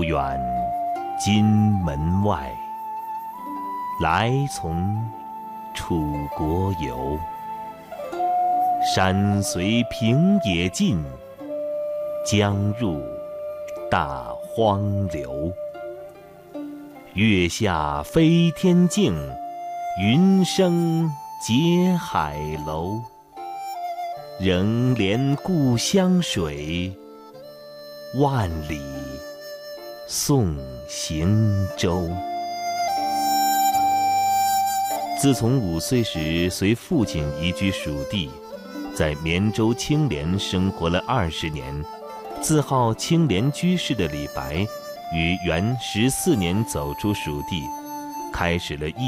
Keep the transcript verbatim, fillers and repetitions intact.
远金门外，来从楚国游。山随平野尽，江入大荒流。月下飞天镜，云生结海楼。仍怜故乡水，万里送行舟。自从五岁时随父亲移居蜀地，在绵州青莲生活了二十年，自号青莲居士的李白，于元十四年走出蜀地，开始了一